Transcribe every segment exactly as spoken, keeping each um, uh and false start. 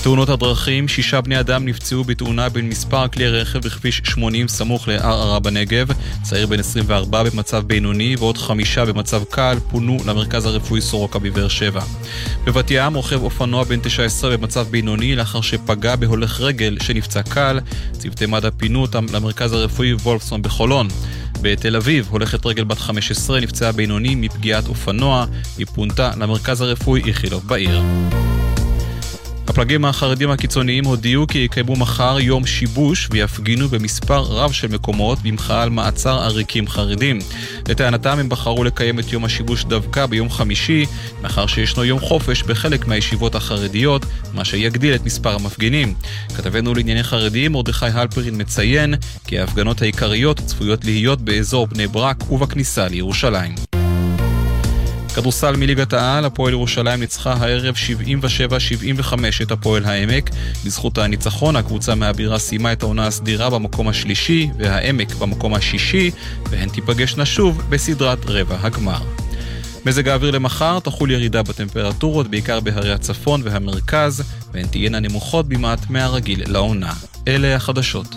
בתאונות הדרכים, שישה בני אדם נפצעו בתאונה בין מספר כלי רכב בכביש שמונים סמוך לערערה בנגב. צעיר בן עשרים וארבע במצב בינוני ועוד חמישה במצב קל פונו למרכז הרפואי סורוקה בבאר שבע. בבת ים רוכב אופנוע בן תשע עשרה במצב בינוני לאחר שפגע בהולך רגל שנפצע קל. צוותי מד"א פינו אותם למרכז הרפואי וולפסון בחולון. בתל אביב הולכת רגל בת חמש עשרה נפצעה בינוני מפגיעת אופנוע. היא פונתה למרכז הרפואי איכילוב בעיר. הפלגים החרדים הקיצוניים הודיעו כי יקיימו מחר יום שיבוש ויפגינו במספר רב של מקומות במחאה על מעצר עריקים חרדים. לטענתם הם בחרו לקיים את יום השיבוש דווקא ביום חמישי, מאחר שישנו יום חופש בחלק מהישיבות החרדיות, מה שיגדיל את מספר המפגינים. כתבנו לענייני חרדים מרדכי הלפרין מציין כי ההפגנות העיקריות צפויות להיות באזור בני ברק ובכניסה לירושלים. כדורסל מליגת העל, הפועל ירושלים ניצחה הערב שבעים ושבע שבעים וחמש את הפועל העמק. בזכות הניצחון הקבוצה מהבירה סיימה את העונה הסדירה במקום השלישי והעמק במקום השישי, והן תיפגשנה שוב בסדרת רבע הגמר. מזג האוויר למחר, תחול ירידה בטמפרטורות בעיקר בהרי הצפון והמרכז, והן תהיינה נמוכות במעט מהרגיל לעונה. אלה החדשות.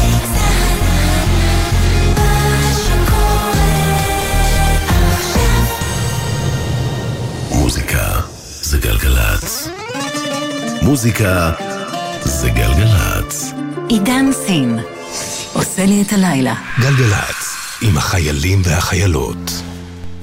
מוזיקה זה גלגלץ. מוזיקה זה גלגלץ. עידן סין עושה לי את הלילה. גלגלץ עם החיילים והחיילות.